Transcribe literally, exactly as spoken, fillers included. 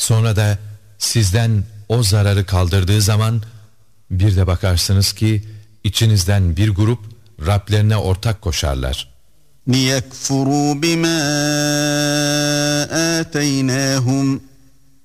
Sonra da sizden o zararı kaldırdığı zaman bir de bakarsınız ki içinizden bir grup Rablerine ortak koşarlar. لِيَكْفُرُوا بِمَا آتَيْنَاهُمْ